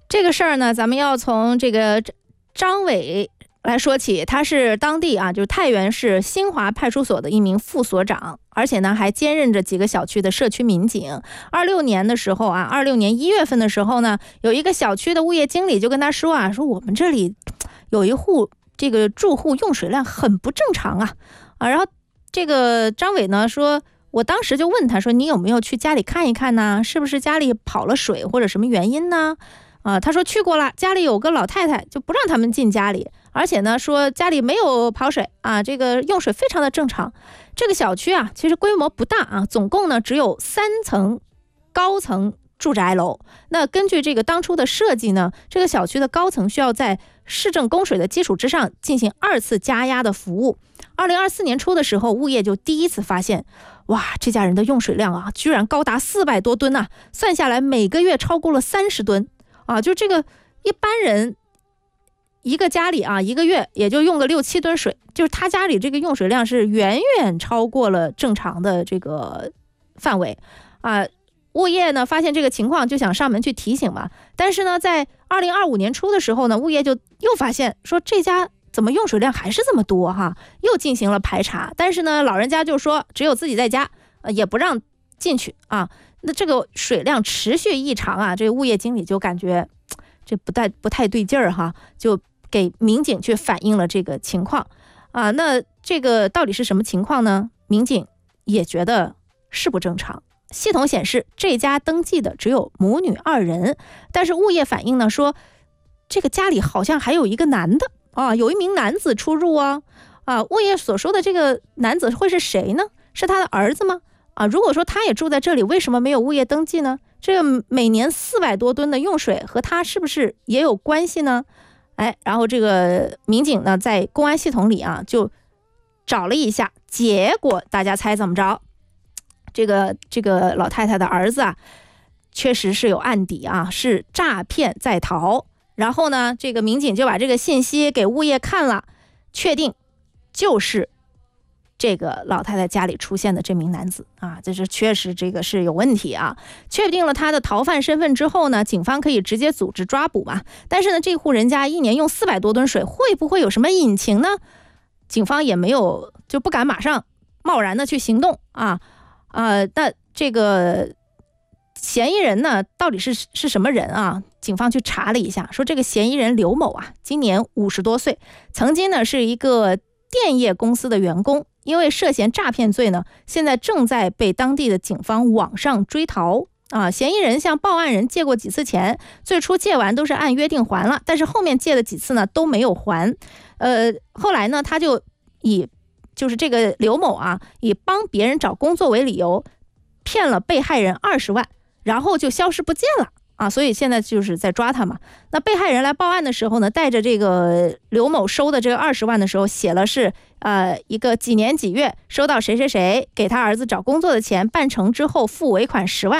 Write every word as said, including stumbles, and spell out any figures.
这个事儿呢，咱们要从这个张伟来说起。他是当地啊，就是太原市新华派出所的一名副所长，而且呢还兼任着几个小区的社区民警。二六年的时候啊，二六年一月份的时候呢，有一个小区的物业经理就跟他说啊，说我们这里有一户这个住户用水量很不正常啊啊，然后这个张伟呢说。我当时就问他说：“你有没有去家里看一看呢？是不是家里跑了水或者什么原因呢？”啊，他说去过了，家里有个老太太就不让他们进家里，而且呢说家里没有跑水啊，这个用水非常的正常。这个小区啊，其实规模不大啊，总共呢只有三层高层住宅楼。那根据这个当初的设计呢，这个小区的高层需要在市政供水的基础之上进行二次加压的服务。二零二四年初的时候，物业就第一次发现，哇，这家人的用水量啊，居然高达四百多吨呐、啊，算下来每个月超过了三十吨啊！就这个一般人一个家里啊，一个月也就用个六七吨水，就是他家里这个用水量是远远超过了正常的这个范围啊。物业呢发现这个情况，就想上门去提醒嘛，但是呢，在二零二五年初的时候呢，物业就又发现说这家怎么用水量还是这么多哈，又进行了排查，但是呢，老人家就说只有自己在家，呃，也不让进去啊。那这个水量持续异常啊，这个物业经理就感觉这不太不太对劲儿哈，就给民警去反映了这个情况啊。那这个到底是什么情况呢？民警也觉得是不正常。系统显示这家登记的只有母女二人，但是物业反映呢说，这个家里好像还有一个男的啊，有一名男子出入啊啊，物业所说的这个男子会是谁呢？是他的儿子吗？啊，如果说他也住在这里，为什么没有物业登记呢？这个每年四百多吨的用水和他是不是也有关系呢？哎，然后这个民警呢在公安系统里啊就找了一下，结果大家猜怎么着？这个这个老太太的儿子啊，确实是有案底啊，是诈骗在逃。然后呢，这个民警就把这个信息给物业看了，确定就是这个老太太家里出现的这名男子啊，这是确实这个是有问题啊。确定了他的逃犯身份之后呢，警方可以直接组织抓捕嘛。但是呢，这户人家一年用四百多吨水，会不会有什么隐情呢？警方也没有，就不敢马上贸然的去行动啊。呃，那这个嫌疑人呢，到底是是什么人啊？警方去查了一下，说这个嫌疑人刘某啊，今年五十多岁，曾经呢是一个电业公司的员工，因为涉嫌诈骗罪呢，现在正在被当地的警方网上追逃啊。嫌疑人向报案人借过几次钱，最初借完都是按约定还了，但是后面借的几次呢都没有还。呃，后来呢，他就以就是这个刘某啊，以帮别人找工作为理由，骗了被害人二十万，然后就消失不见了啊！所以现在就是在抓他嘛。那被害人来报案的时候呢，带着这个刘某收的这个二十万的时候，写了是呃一个几年几月收到谁谁谁给他儿子找工作的钱，办成之后付尾款十万。